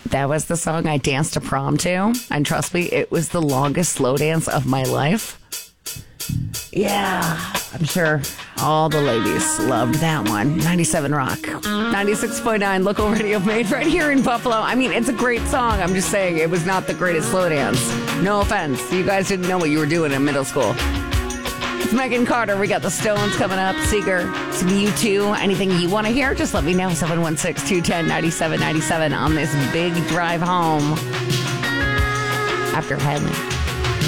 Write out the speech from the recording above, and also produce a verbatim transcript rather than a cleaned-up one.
That was the song I danced to prom to. And trust me, it was the longest slow dance of my life. Yeah, I'm sure all the ladies loved that one. ninety-seven Rock. ninety-six point nine Local Radio Made right here in Buffalo. I mean, it's a great song. I'm just saying it was not the greatest slow dance. No offense. You guys didn't know what you were doing in middle school. It's Megan Carter. We got the Stones coming up. Seeger, some U two. Anything you want to hear, just let me know. seven one six, two one zero, nine seven nine seven on this big drive home after Headley.